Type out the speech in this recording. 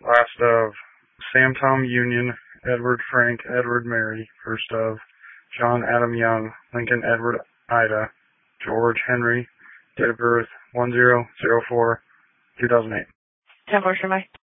Last of Sam Tom Union, Edward Frank, Edward Mary. First of John Adam Young, Lincoln Edward Ida, George Henry. Date of birth 1004-2008. 10-4, standby.